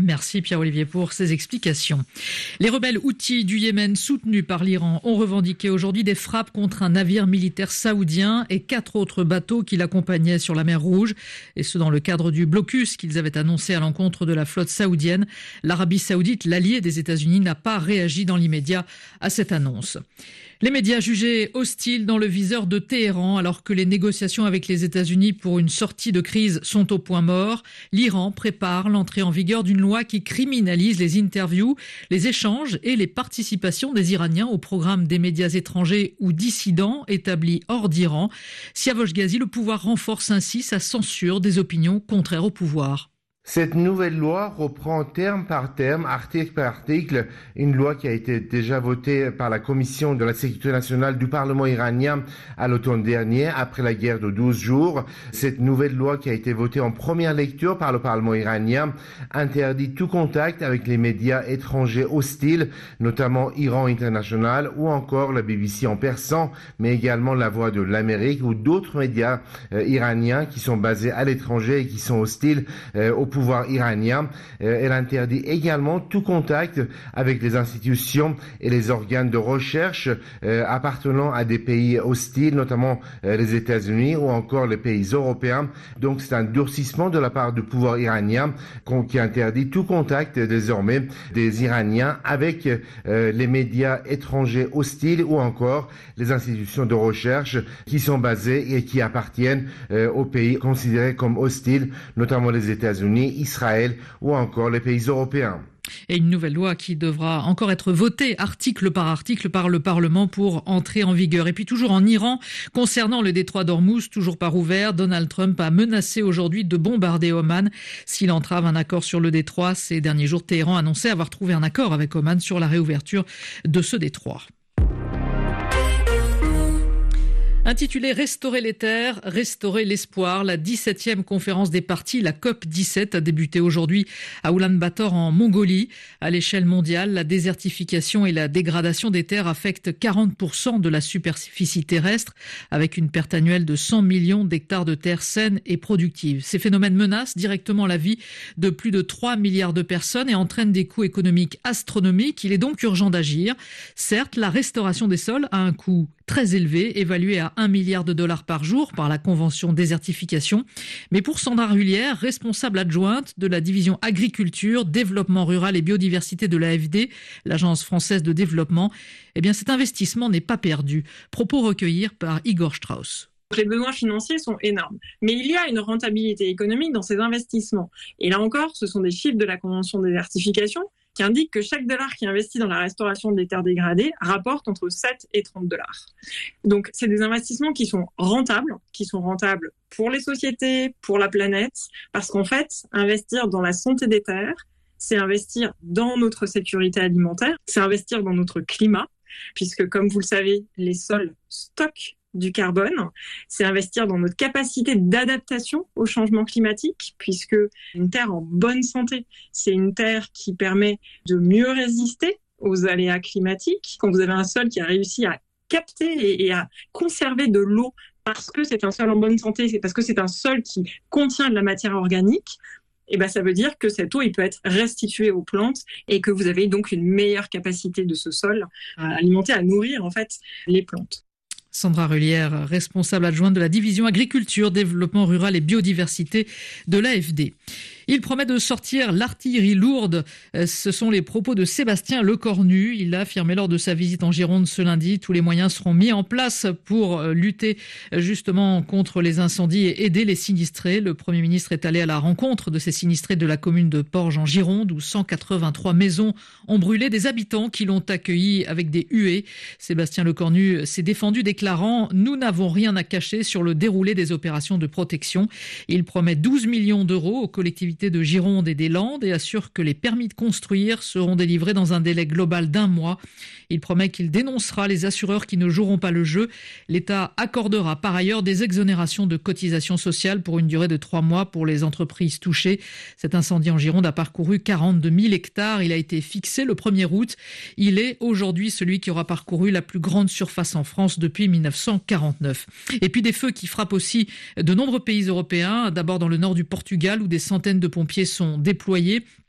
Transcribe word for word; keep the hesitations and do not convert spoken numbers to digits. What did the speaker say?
Merci Pierre-Olivier pour ces explications. Les rebelles houthis du Yémen, soutenus par l'Iran, ont revendiqué aujourd'hui des frappes contre un navire militaire saoudien et quatre autres bateaux qui l'accompagnaient sur la mer Rouge, et ce dans le cadre du blocus qu'ils avaient annoncé à l'encontre de la flotte saoudienne. L'Arabie saoudite, l'allié des États-Unis, n'a pas réagi dans l'immédiat à cette annonce. Les médias jugés hostiles dans le viseur de Téhéran alors que les négociations avec les États-Unis pour une sortie de crise sont au point mort. L'Iran prépare l'entrée en vigueur d'une loi qui criminalise les interviews, les échanges et les participations des Iraniens au programme des médias étrangers ou dissidents établis hors d'Iran. Siavosh Ghazi, le pouvoir renforce ainsi sa censure des opinions contraires au pouvoir. Cette nouvelle loi reprend terme par terme, article par article, une loi qui a été déjà votée par la Commission de la sécurité nationale du Parlement iranien à l'automne dernier, après la guerre de douze jours. Cette nouvelle loi qui a été votée en première lecture par le Parlement iranien interdit tout contact avec les médias étrangers hostiles, notamment Iran International ou encore la B B C en persan, mais également La Voix de l'Amérique ou d'autres médias euh, iraniens qui sont basés à l'étranger et qui sont hostiles euh, au pouvoir iranien. Euh, elle interdit également tout contact avec les institutions et les organes de recherche euh, appartenant à des pays hostiles, notamment euh, les États-Unis ou encore les pays européens. Donc c'est un durcissement de la part du pouvoir iranien qui interdit tout contact désormais des Iraniens avec euh, les médias étrangers hostiles ou encore les institutions de recherche qui sont basées et qui appartiennent euh, aux pays considérés comme hostiles, notamment les États-Unis, Israël ou encore les pays européens. Et une nouvelle loi qui devra encore être votée article par article par le Parlement pour entrer en vigueur. Et puis toujours en Iran, concernant le détroit d'Ormuz, toujours pas ouvert, Donald Trump a menacé aujourd'hui de bombarder Oman s'il entrave un accord sur le détroit. Ces derniers jours, Téhéran annonçait avoir trouvé un accord avec Oman sur la réouverture de ce détroit. Intitulée « Restaurer les terres, restaurer l'espoir », la dix-septième conférence des parties, la C O P dix-sept, a débuté aujourd'hui à Oulan-Bator en Mongolie. À l'échelle mondiale, la désertification et la dégradation des terres affectent quarante pour cent de la superficie terrestre, avec une perte annuelle de cent millions d'hectares de terres saines et productives. Ces phénomènes menacent directement la vie de plus de trois milliards de personnes et entraînent des coûts économiques astronomiques. Il est donc urgent d'agir. Certes, la restauration des sols a un coût très élevé, évalué à un milliard de dollars par jour par la Convention désertification. Mais pour Sandra Rullière, responsable adjointe de la division agriculture, développement rural et biodiversité de l'A F D, l'Agence française de développement, eh bien cet investissement n'est pas perdu. Propos recueillis par Igor Strauss. Les besoins financiers sont énormes, mais il y a une rentabilité économique dans ces investissements. Et là encore, ce sont des chiffres de la Convention désertification qui indique que chaque dollar qui est investi dans la restauration des terres dégradées rapporte entre sept et trente dollars. Donc, c'est des investissements qui sont rentables, qui sont rentables pour les sociétés, pour la planète, parce qu'en fait, investir dans la santé des terres, c'est investir dans notre sécurité alimentaire, c'est investir dans notre climat, puisque, comme vous le savez, les sols stockent du carbone, c'est investir dans notre capacité d'adaptation au changement climatique, puisque une terre en bonne santé, c'est une terre qui permet de mieux résister aux aléas climatiques. Quand vous avez un sol qui a réussi à capter et, et à conserver de l'eau parce que c'est un sol en bonne santé, c'est parce que c'est un sol qui contient de la matière organique, et ben ça veut dire que cette eau il peut être restituée aux plantes et que vous avez donc une meilleure capacité de ce sol à alimenter, à nourrir en fait les plantes. Sandra Rullière, responsable adjointe de la division agriculture, développement rural et biodiversité de l'A F D. Il promet de sortir l'artillerie lourde. Ce sont les propos de Sébastien Lecornu. Il l'a affirmé lors de sa visite en Gironde ce lundi. Tous les moyens seront mis en place pour lutter justement contre les incendies et aider les sinistrés. Le Premier ministre est allé à la rencontre de ces sinistrés de la commune de Porges en Gironde où cent quatre-vingt-trois maisons ont brûlé, des habitants qui l'ont accueilli avec des huées. Sébastien Lecornu s'est défendu déclarant « Nous n'avons rien à cacher sur le déroulé des opérations de protection ». Il promet douze millions d'euros aux collectivités de Gironde et des Landes et assure que les permis de construire seront délivrés dans un délai global d'un mois. Il promet qu'il dénoncera les assureurs qui ne joueront pas le jeu. L'État accordera par ailleurs des exonérations de cotisations sociales pour une durée de trois mois pour les entreprises touchées. Cet incendie en Gironde a parcouru quarante-deux mille hectares. Il a été fixé le premier août. Il est aujourd'hui celui qui aura parcouru la plus grande surface en France depuis mille neuf cent quarante-neuf. Et puis des feux qui frappent aussi de nombreux pays européens. D'abord dans le nord du Portugal où des centaines de pompiers sont déployés.